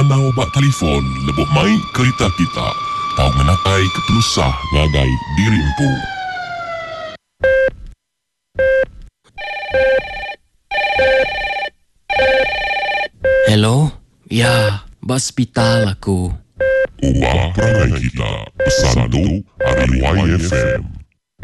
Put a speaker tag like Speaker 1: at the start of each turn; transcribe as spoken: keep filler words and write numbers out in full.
Speaker 1: nanang ubak telefon lebih mai kereta kita. Tahu menakai keterusah ngagai dirimpu.
Speaker 2: Hello? Ya, hospital aku.
Speaker 1: Ubah perangai kita. Pesan tu hari Y F M.